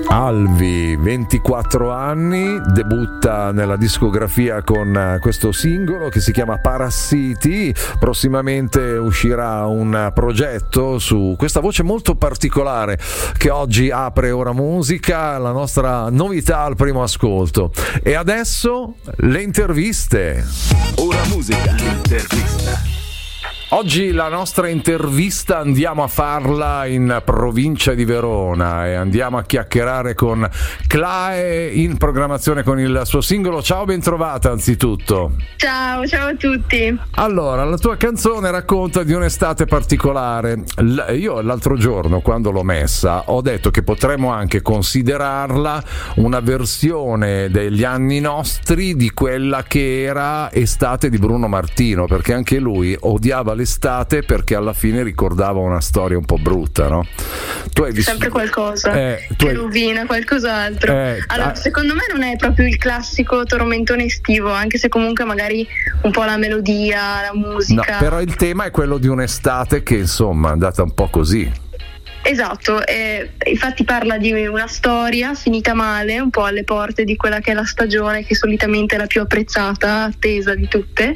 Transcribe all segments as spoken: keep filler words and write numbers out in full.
Alvi, ventiquattro anni, debutta nella discografia con questo singolo che si chiama Parassiti. Prossimamente uscirà un progetto su questa voce molto particolare che oggi apre Ora Musica, la nostra novità al primo ascolto. E adesso le interviste. Ora Musica, intervista. Oggi la nostra intervista andiamo a farla in provincia di Verona e andiamo a chiacchierare con Clae, in programmazione con il suo singolo. Ciao, ben trovata anzitutto. Ciao, ciao a tutti. Allora, la tua canzone racconta di un'estate particolare. L- io l'altro giorno, quando l'ho messa, ho detto che potremmo anche considerarla una versione degli anni nostri di quella che era Estate di Bruno Martino, perché anche lui odiava l'estate perché alla fine ricordava una storia un po' brutta, no? Tu hai visto sempre qualcosa eh, tu che hai... rovina qualcos'altro. Eh, allora, ah... secondo me non è proprio il classico tormentone estivo, anche se comunque magari un po' la melodia, la musica. No, però il tema è quello di un'estate che insomma è andata un po' così. Esatto, eh, infatti parla di una storia finita male, un po' alle porte di quella che è la stagione, che solitamente è la più apprezzata, attesa di tutte,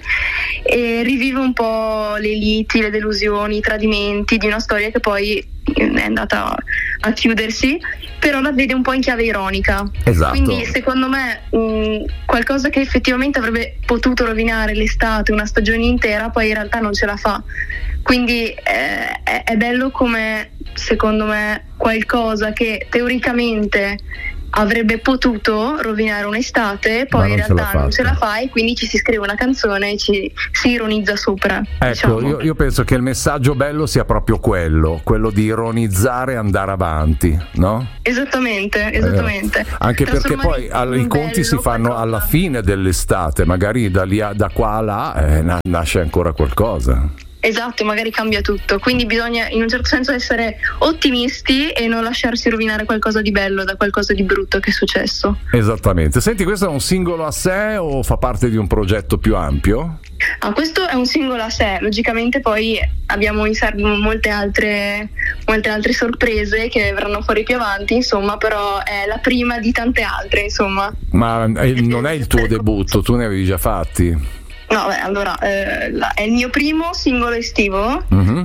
e rivive un po' le liti, le delusioni, i tradimenti di una storia che poi è andata a chiudersi, però la vede un po' in chiave ironica. Esatto. Quindi secondo me mh, qualcosa che effettivamente avrebbe potuto rovinare l'estate, una stagione intera, poi in realtà non ce la fa. Quindi eh, è, è bello come, secondo me, qualcosa che teoricamente avrebbe potuto rovinare un'estate, poi in realtà non ce la fa, e quindi ci si scrive una canzone e ci si ironizza sopra. Ecco, diciamo. io, io penso che il messaggio bello sia proprio quello, quello di ironizzare e andare avanti, no? Esattamente, esattamente. Eh, anche perché poi all, i conti si fanno alla fine dell'estate, magari da, lì a, da qua a là eh, nasce ancora qualcosa. Esatto, magari cambia tutto, quindi bisogna in un certo senso essere ottimisti e non lasciarsi rovinare qualcosa di bello da qualcosa di brutto che è successo. Esattamente. Senti, questo è un singolo a sé o fa parte di un progetto più ampio? Ah, questo è un singolo a sé, logicamente poi abbiamo in serbo molte altre, molte altre sorprese che verranno fuori più avanti, insomma, però è la prima di tante altre, insomma. Ma eh, non è il tuo debutto, tu ne avevi già fatti? No, beh, allora eh, la, è il mio primo singolo estivo. Uh-huh.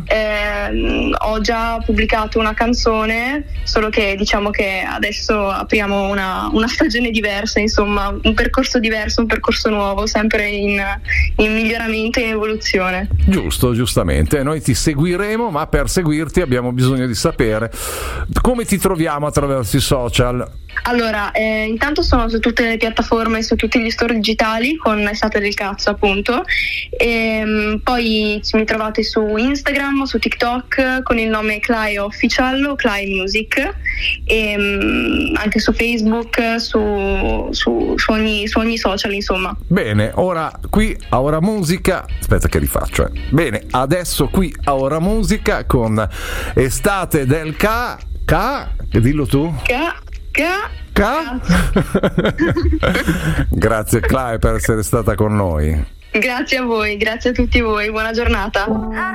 Eh, ho già pubblicato una canzone, solo che diciamo che adesso apriamo una, una stagione diversa, insomma, un percorso diverso, un percorso nuovo, sempre in, in miglioramento e in evoluzione. Giusto, giustamente. Noi ti seguiremo, ma per seguirti abbiamo bisogno di sapere come ti troviamo attraverso i social. Allora, eh, intanto sono su tutte le piattaforme, su tutti gli store digitali con Estate del Cazzo, appunto, e um, poi mi trovate su Instagram, su TikTok con il nome Clae Official o Clae Music, e um, anche su Facebook, su, su, su, ogni, su ogni social, insomma. Bene, ora qui a Ora Musica, aspetta che rifaccio, eh. Bene, adesso qui a Ora Musica con Estate del K, K, dillo tu? K. Ca? Grazie Clae per essere stata con noi. Grazie a voi, grazie a tutti voi, buona giornata.